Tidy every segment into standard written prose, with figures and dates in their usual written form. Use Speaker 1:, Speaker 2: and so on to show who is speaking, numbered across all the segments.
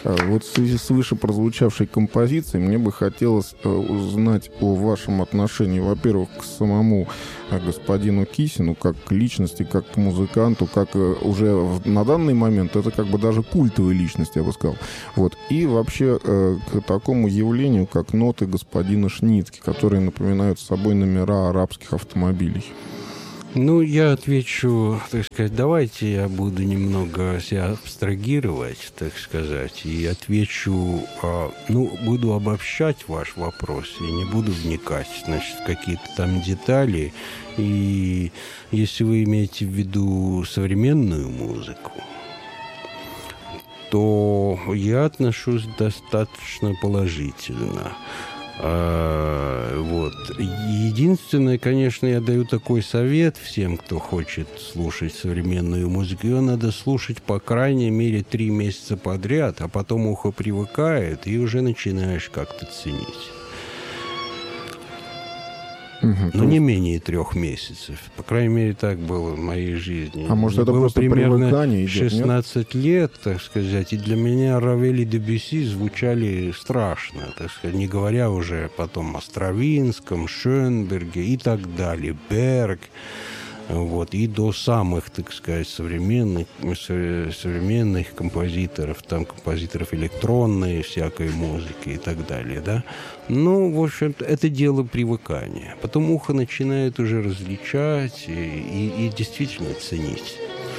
Speaker 1: Вот в связи с выше прозвучавшей композицией мне бы хотелось узнать о вашем отношении, во-первых, к самому господину Кисину, как к личности, как к музыканту, как уже на данный момент это как бы даже культовая личность, я бы сказал. Вот. И вообще к такому явлению, как ноты господина Шницки, которые напоминают собой номера арабских автомобилей.
Speaker 2: Ну, я отвечу, так сказать, давайте я буду немного себя абстрагировать, так сказать, и отвечу, буду обобщать ваш вопрос и не буду вникать, значит, в какие-то там детали. И если вы имеете в виду современную музыку, то я отношусь достаточно положительно. Вот. Единственное, конечно, я даю такой совет всем, кто хочет слушать современную музыку. Ее надо слушать, по крайней мере, 3 месяца подряд, а потом ухо привыкает, и уже начинаешь как-то ценить. Но не менее 3 месяцев. По крайней мере, так было в моей жизни.
Speaker 1: А может, это
Speaker 2: было
Speaker 1: просто
Speaker 2: примерно
Speaker 1: привыкание идет,
Speaker 2: 16 лет, так сказать, и для меня Равель и Дебюсси звучали страшно, так сказать, не говоря уже потом о Стравинском, Шönberге и так далее, Берг. Вот, и до самых, так сказать, современных композиторов, там композиторов электронной всякой музыки и так далее, да. Ну, в общем-то, это дело привыкания. Потом ухо начинает уже различать и действительно ценить.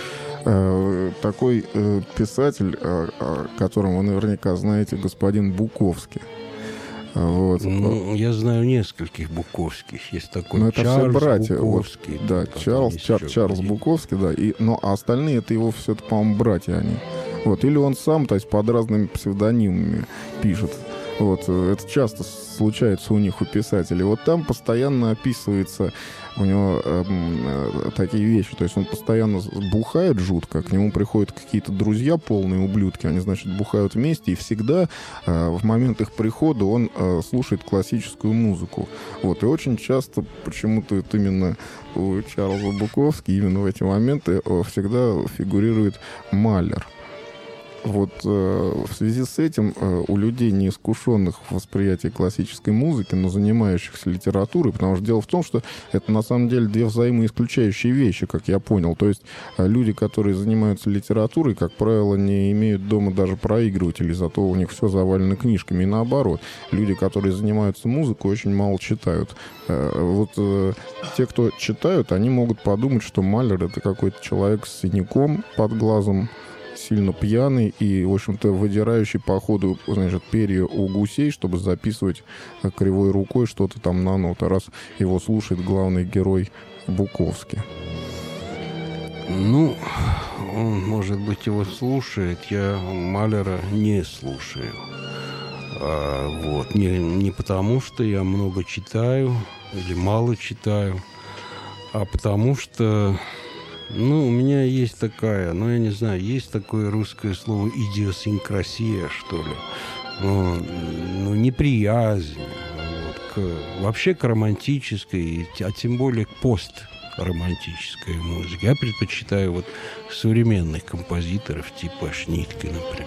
Speaker 1: Такой писатель, о котором вы наверняка знаете, господин Буковский. Вот.
Speaker 2: Ну, я знаю нескольких Буковских. Есть такой
Speaker 1: это
Speaker 2: Чарльз
Speaker 1: все братья.
Speaker 2: Буковский.
Speaker 1: Вот, да, Чарльз Буковский, да. Но остальные это его все-таки, по-моему, братья они. Вот. Или он сам, то есть под разными псевдонимами пишет. Вот. Это часто случается у них, у писателей. Вот там постоянно описывается у него такие вещи. То есть он постоянно бухает жутко, к нему приходят какие-то друзья, полные ублюдки, они, значит, бухают вместе, и всегда в момент их прихода он слушает классическую музыку. Вот. И очень часто почему-то это именно у Чарльза Буковски именно в эти моменты всегда фигурирует Малер. Вот в связи с этим у людей, неискушенных в восприятии классической музыки, но занимающихся литературой, потому что дело в том, что это на самом деле 2 взаимоисключающие вещи, как я понял. То есть люди, которые занимаются литературой, как правило, не имеют дома даже проигрывателей, зато у них все завалено книжками. И наоборот, люди, которые занимаются музыкой, очень мало читают. Вот те, кто читают, они могут подумать, что Малер — это какой-то человек с синяком под глазом, сильно пьяный и, в общем-то, выдирающий по ходу, значит, перья у гусей, чтобы записывать кривой рукой что-то там на ноты, раз его слушает главный герой Буковский.
Speaker 2: Ну, он, может быть, его слушает. Я Малера не слушаю. Вот. Не потому, что я много читаю или мало читаю, а потому что... Ну, у меня есть такая, я не знаю, есть такое русское слово идиосинкрасия, что ли. Ну, неприязнь. Вот, вообще к романтической, а тем более к постромантической музыке. Я предпочитаю вот современных композиторов типа Шнитке, например.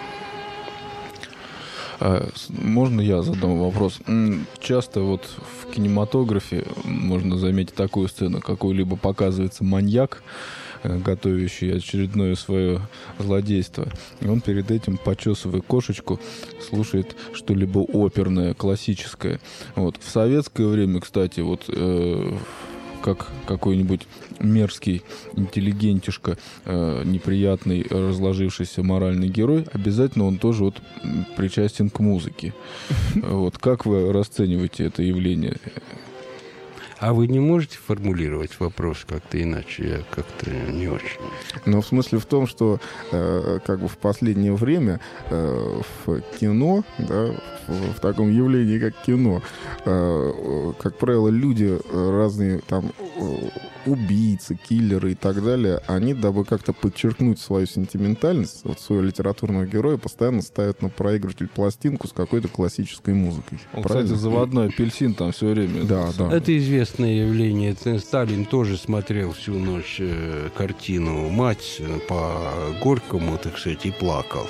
Speaker 3: Можно я задам вопрос? Часто вот в кинематографе можно заметить такую сцену. Какой-либо показывается маньяк, готовящий очередное свое злодейство. И он перед этим, почесывая кошечку, слушает что-либо оперное, классическое. Вот. В советское время, кстати, вот... как какой-нибудь мерзкий интеллигентишка, неприятный, разложившийся моральный герой, обязательно он тоже вот причастен к музыке. Вот. Как вы расцениваете это явление?
Speaker 2: А вы не можете формулировать вопрос как-то иначе? Я как-то не очень.
Speaker 1: Но в смысле в том, что как бы в последнее время в кино, да, в таком явлении, как кино, как правило, люди разные там убийцы, киллеры и так далее, они, дабы как-то подчеркнуть свою сентиментальность, вот своего литературного героя, постоянно ставят на проигрыватель пластинку с какой-то классической музыкой.
Speaker 3: Он, кстати, заводной апельсин там все время.
Speaker 1: Да, да.
Speaker 2: Это известное явление. Сталин тоже смотрел всю ночь картину «Мать» по Горькому, так сказать, и плакал.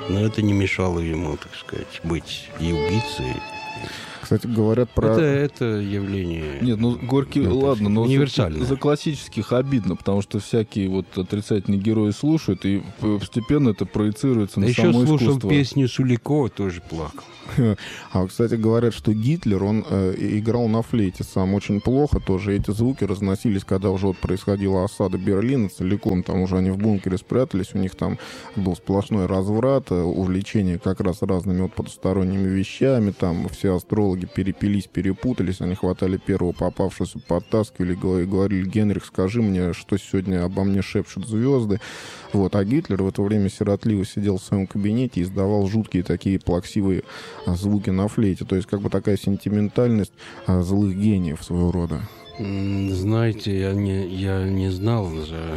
Speaker 2: Но это не мешало ему, так сказать, быть и убийцей.
Speaker 1: Кстати, говорят про...
Speaker 2: Это явление...
Speaker 3: Нет, ну Горький, ладно, но
Speaker 2: универсальное.
Speaker 3: За классических обидно, потому что всякие вот отрицательные герои слушают, и постепенно это проецируется на само искусство.
Speaker 2: Еще слушал песню Суликова, тоже плакал.
Speaker 1: А, кстати, говорят, что Гитлер, он играл на флейте сам очень плохо тоже. Эти звуки разносились, когда уже вот происходила осада Берлина целиком. Там уже они в бункере спрятались, у них там был сплошной разврат, увлечение как раз разными вот потусторонними вещами. Там все астрологи перепились, перепутались, они хватали первого попавшегося, подтаскивали и говорили: Генрих, скажи мне, что сегодня обо мне шепчут звезды. Вот. А Гитлер в это время сиротливо сидел в своем кабинете и издавал жуткие такие плаксивые звуки на флейте. То есть как бы такая сентиментальность злых гениев своего рода.
Speaker 2: Знаете, я не знал,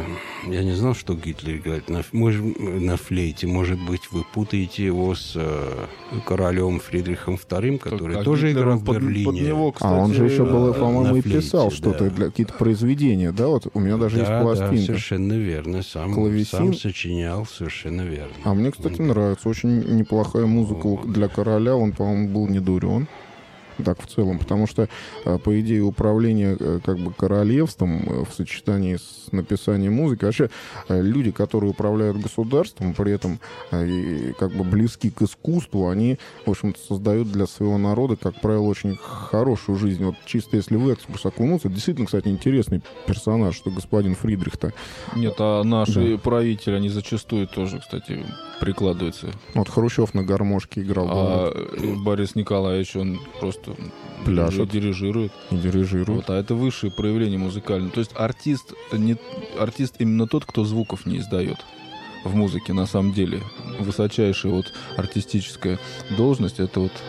Speaker 2: что Гитлер играет на флейте. Может быть, вы путаете его с королем Фридрихом II, который тоже
Speaker 3: Гитлер,
Speaker 2: играл в Берлине.
Speaker 3: Под него, кстати,
Speaker 1: он же еще был, по-моему, и
Speaker 2: флейте,
Speaker 1: писал что-то, для какие-то произведения, да? Вот у меня даже есть пластинка.
Speaker 2: Да, совершенно верно. Сам сочинял, совершенно верно.
Speaker 1: А мне, кстати, нравится. Очень неплохая музыка для короля. Он, по-моему, был не дурен. Так, в целом, потому что, по идее, управление как бы королевством в сочетании с написанием музыки, вообще люди, которые управляют государством, при этом и как бы близки к искусству, они, в общем-то, создают для своего народа, как правило, очень хорошую жизнь. Вот чисто если в экскурс окунуться, это действительно, кстати, интересный персонаж, что господин Фридрих-то.
Speaker 3: Нет, а наши правители, они зачастую тоже, кстати, прикладываются.
Speaker 1: Вот Хрущев на гармошке играл.
Speaker 3: А Борис Николаевич, он просто
Speaker 1: пляшет,
Speaker 3: дирижирует. Вот, а это высшее проявление музыкальное. То есть артист именно тот, кто звуков не издает в музыке, на самом деле. Высочайшая вот артистическая должность — это вот...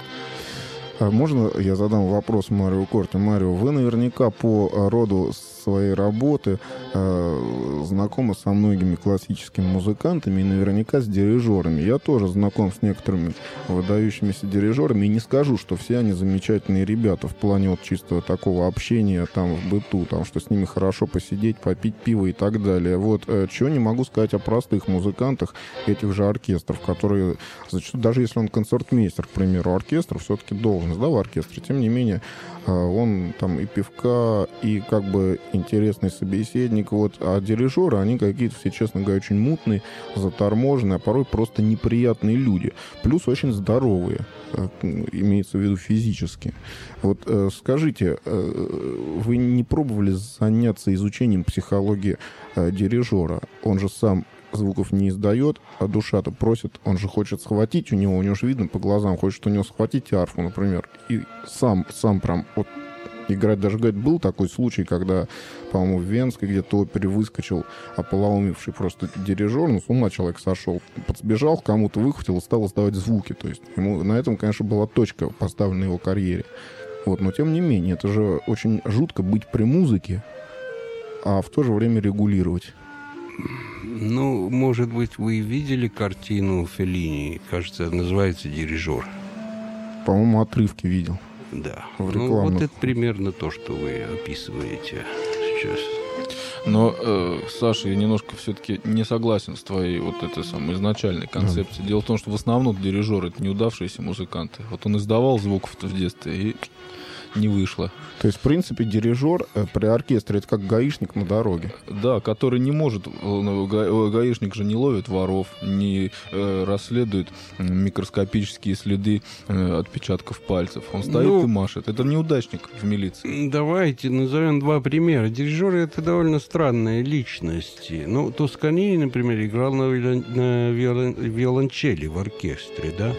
Speaker 1: Можно я задам вопрос Марио Корти? Марио, вы наверняка по роду своей работы знакомы со многими классическими музыкантами и наверняка с дирижерами. Я тоже знаком с некоторыми выдающимися дирижерами, и не скажу, что все они замечательные ребята в плане вот чисто такого общения там в быту, там, что с ними хорошо посидеть, попить пиво и так далее. Вот чего не могу сказать о простых музыкантах этих же оркестров, которые зачастую, даже если он концертмейстер, к примеру, оркестр все-таки должен, да, в оркестре, тем не менее, он там и певка, и как бы интересный собеседник, вот, а дирижеры, они какие-то все, честно говоря, очень мутные, заторможенные, а порой просто неприятные люди, плюс очень здоровые, имеется в виду физически. Вот скажите, вы не пробовали заняться изучением психологии дирижера? Он же сам звуков не издает, а душа-то просит, он же хочет схватить у него же видно по глазам, хочет у него схватить арфу, например, и сам прям вот играть. Даже, говорит, был такой случай, когда, по-моему, в Венской где-то опере выскочил ополоумевший просто дирижер, ну, с ума человек сошел, подбежал к кому-то, выхватил и стал издавать звуки, то есть ему на этом, конечно, была точка поставлена его карьере. Вот, но тем не менее, это же очень жутко быть при музыке, а в то же время регулировать.
Speaker 2: Ну, может быть, вы видели картину Феллини, кажется, называется «Дирижер».
Speaker 1: По-моему, отрывки видел.
Speaker 2: Да.
Speaker 1: Ну,
Speaker 2: вот это примерно то, что вы описываете сейчас.
Speaker 3: Но, Саша, я немножко все-таки не согласен с твоей вот этой самой изначальной концепцией. Дело в том, что в основном дирижеры — это неудавшиеся музыканты. Вот он издавал звуков в детстве, и не вышло.
Speaker 1: То есть, в принципе, дирижер при оркестре — это как гаишник на дороге.
Speaker 3: Да, который не может... Гаишник же не ловит воров, не расследует микроскопические следы отпечатков пальцев. Он стоит и машет. Это неудачник в милиции.
Speaker 2: Давайте назовем два примера. Дирижеры — это довольно странные личности. Ну, Тосканини, например, играл на виолончели в оркестре, да?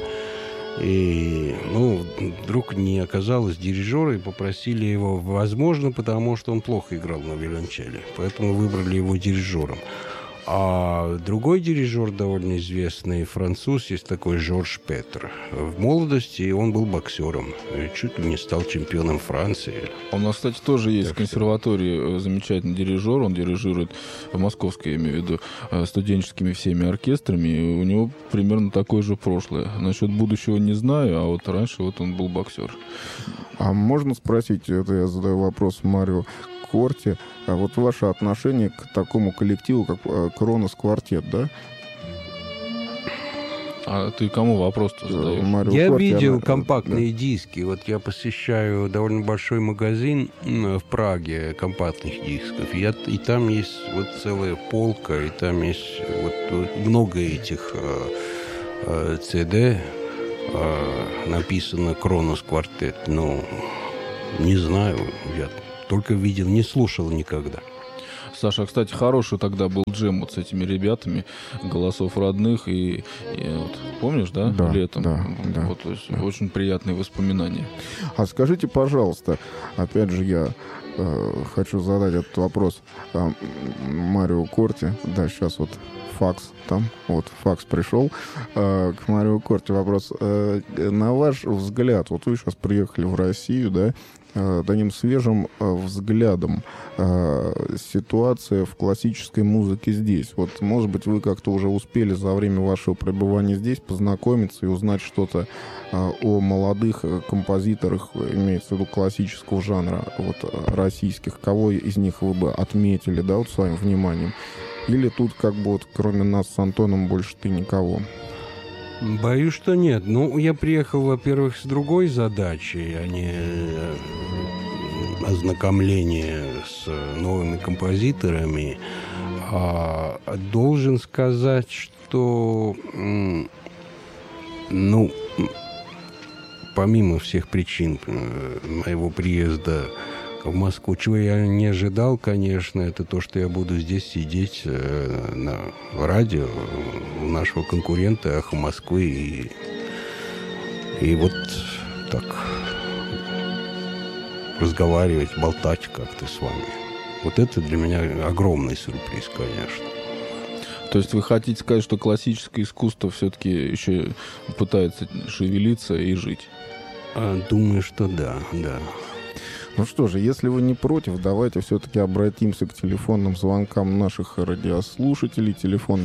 Speaker 2: И, вдруг не оказалось дирижера, и попросили его, возможно, потому что он плохо играл на виолончели. Поэтому выбрали его дирижером. А другой дирижер, довольно известный француз, есть такой Жорж Петр. В молодости он был боксером. И чуть ли не стал чемпионом Франции.
Speaker 3: У нас, кстати, тоже есть в консерватории замечательный дирижер. Он дирижирует в Московской, я имею в виду, студенческими всеми оркестрами. И у него примерно такое же прошлое. Насчет будущего не знаю, а вот раньше вот он был боксер.
Speaker 1: А можно спросить, это я задаю вопрос Марио Корти, а вот ваше отношение к такому коллективу, как Кронос Квартет, да?
Speaker 3: А ты кому вопрос-то задаешь?
Speaker 2: Я видел компактные диски. Вот я посещаю довольно большой магазин в Праге компактных дисков. И там есть вот целая полка, и там есть вот много этих CD. Написано «Кронос Квартет». Ну, не знаю, я только видел, не слушал никогда.
Speaker 3: Саша, кстати, хороший тогда был джем вот с этими ребятами, «Голосов родных», и вот, помнишь, да,
Speaker 1: да
Speaker 3: летом?
Speaker 1: Да, да,
Speaker 3: вот, то есть, да. Очень приятные воспоминания.
Speaker 1: А скажите, пожалуйста, опять же, я хочу задать этот вопрос Марио Корти. Да, сейчас вот факс там, вот факс пришел. К Марио Корти вопрос. На ваш взгляд, вот вы сейчас приехали в Россию, да, таким свежим взглядом ситуация в классической музыке здесь. Вот, может быть, вы как-то уже успели за время вашего пребывания здесь познакомиться и узнать что-то о молодых композиторах, имеется в виду классического жанра, вот, российских. Кого из них вы бы отметили, да, вот своим вниманием? Или тут как бы вот кроме нас с Антоном больше ты никого?
Speaker 2: Боюсь, что нет. Ну, я приехал, во-первых, с другой задачей, а не ознакомление с новыми композиторами. Должен сказать, что, ну, помимо всех причин моего приезда в Москву, чего я не ожидал, конечно, это то, что я буду здесь сидеть на радио у нашего конкурента «Эхо Москвы» и вот так разговаривать, болтать как-то с вами. Вот это для меня огромный сюрприз, конечно.
Speaker 3: То есть вы хотите сказать, что классическое искусство все-таки еще пытается шевелиться и жить?
Speaker 2: Думаю, что да, да.
Speaker 1: Ну что же, если вы не против, давайте все-таки обратимся к телефонным звонкам наших радиослушателей. Телефон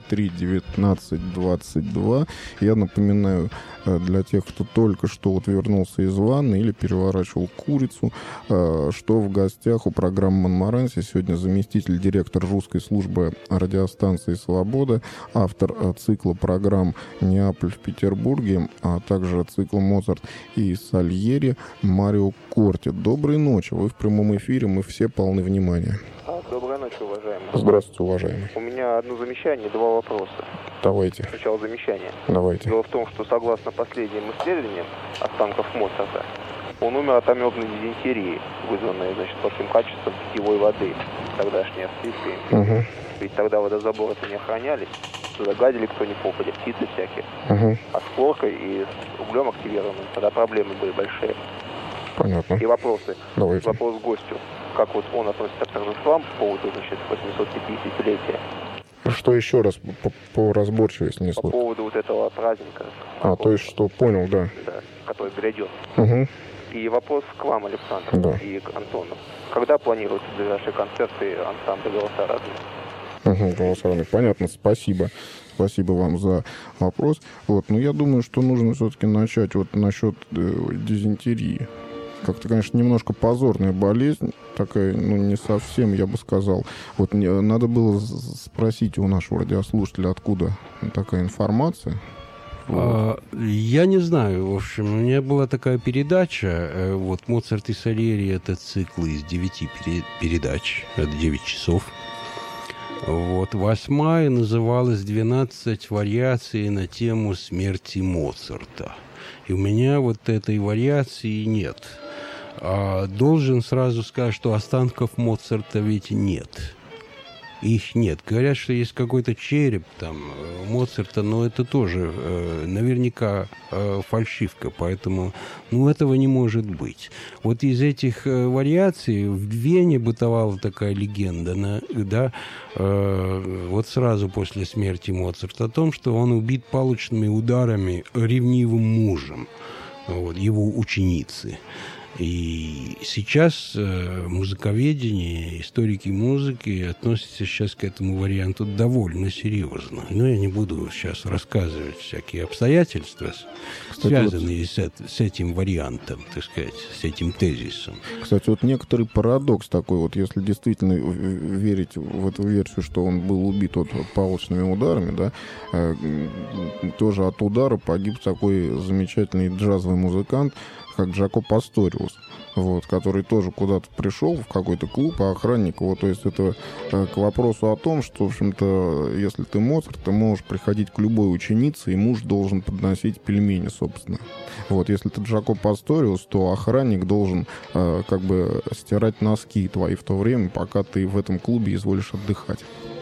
Speaker 1: 203-19-22. Я напоминаю, для тех, кто только что вот вернулся из ванны или переворачивал курицу, что в гостях у программы «Монмаранси» сегодня заместитель директора русской службы радиостанции «Свобода», автор цикла программ «Неаполь в Петербурге», а также цикла «Моцарт и Сальери» Марио Корти. Доброй ночи. Вы в прямом эфире, мы все полны внимания.
Speaker 4: Доброй ночи, уважаемый.
Speaker 1: Здравствуйте, уважаемый.
Speaker 4: У меня одно замечание, два вопроса.
Speaker 1: Давайте.
Speaker 4: Сначала замечание.
Speaker 1: Давайте.
Speaker 4: Дело в том, что согласно последним исследованиям останков Моцарта, он умер от амебной дизентерии, вызванной, значит, плохим качеством питьевой воды тогдашней австрийской империи. Ведь тогда водозаборы-то не охранялись, туда гадили кто ни попадя, птицы всякие. А с хлоркой и с углем активированным тогда проблемы были большие.
Speaker 1: Понятно.
Speaker 4: И вопросы.
Speaker 1: Давайте.
Speaker 4: Вопрос к гостю. Как вот он относится к торжествам по поводу, значит, 850-летия?
Speaker 1: Что еще раз по разборчивости не слышал?
Speaker 4: По поводу вот этого праздника.
Speaker 1: То есть, что понял, да.
Speaker 4: Да, который грядет. И вопрос к вам, Александр,
Speaker 1: да,
Speaker 4: и к Антону. Когда планируются ближайшие концерты ансамбля «Голоса родных»?
Speaker 1: «Голоса родных». Понятно, спасибо. Спасибо вам за вопрос. Вот, но я думаю, что нужно все-таки начать вот насчет дизентерии. Как-то, конечно, немножко позорная болезнь, такая, ну, не совсем, я бы сказал. Вот надо было спросить у нашего радиослушателя, откуда такая информация.
Speaker 2: Я не знаю, в общем, у меня была такая передача, вот «Моцарт и Сальери» — это цикл из 9 передач, это 9 часов. Вот, 8-я называлась «12 вариаций на тему смерти Моцарта». И у меня вот этой вариации нет. Должен сразу сказать, что останков Моцарта ведь нет. Их нет. Говорят, что есть какой-то череп там Моцарта, но это тоже наверняка фальшивка, поэтому, ну, этого не может быть. Вот из этих вариаций в Вене бытовала такая легенда, да, вот сразу после смерти Моцарта, о том, что он убит палочными ударами ревнивым мужем, вот, его ученицы. И сейчас музыковедение, историки музыки относятся сейчас к этому варианту довольно серьезно. Но я не буду сейчас рассказывать всякие обстоятельства, связанные с этим вариантом, так сказать, с этим тезисом.
Speaker 1: Кстати, вот некоторый парадокс такой, вот если действительно верить в эту версию, что он был убит палочными ударами, да, тоже от удара погиб такой замечательный джазовый музыкант, как Джако Пасториус, вот, который тоже куда-то пришел в какой-то клуб, а охранник его, то есть это к вопросу о том, что, в общем-то, если ты Моцарт, ты можешь приходить к любой ученице, и муж должен подносить пельмени, собственно. Вот, если ты Джако Пасториус, то охранник должен как бы стирать носки твои в то время, пока ты в этом клубе изволишь отдыхать.